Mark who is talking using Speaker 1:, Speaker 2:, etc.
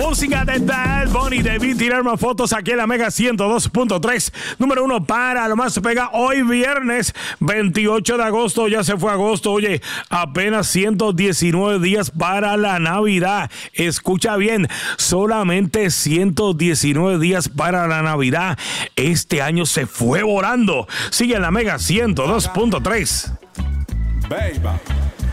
Speaker 1: Música de Bad Bunny. Debí tirar más fotos aquí en la Mega 102.3. Número 1 para lo más se pega hoy viernes 28 de agosto. Ya se fue agosto. Oye, apenas 119 días para la Navidad. Escucha bien, solamente 119 días para la Navidad. Este año se fue volando. Sigue en la Mega 102.3.
Speaker 2: Baby.